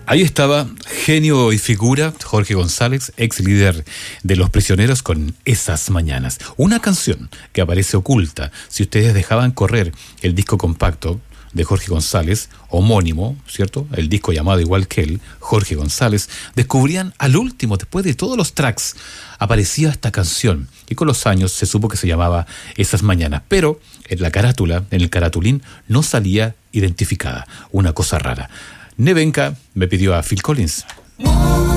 Ahí estaba, genio y figura, Jorge González, ex líder de Los Prisioneros, con Esas Mañanas. Una canción que aparece oculta. Si ustedes dejaban correr el disco compacto de Jorge González, homónimo, ¿cierto? El disco llamado igual que él, Jorge González, descubrían al último, después de todos los tracks, aparecía esta canción. Y con los años se supo que se llamaba Esas Mañanas. Pero en la carátula, en el caratulín, no salía identificada. Una cosa rara. Nevenka me pidió a Phil Collins.